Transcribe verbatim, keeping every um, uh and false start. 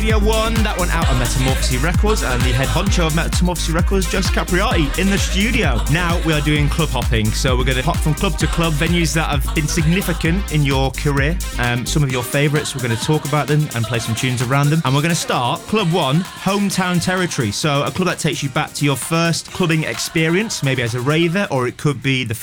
Radio one, that one out on Metamorphosis Records, and the head honcho of Metamorphosis Records, Joseph Capriati, in the studio. Now we are doing club hopping, so we're going to hop from club to club, venues that have been significant in your career, um, some of your favourites. We're going to talk about them and play some tunes around them. And we're going to start Club one, hometown territory. So a club that takes you back to your first clubbing experience, maybe as a raver, or it could be the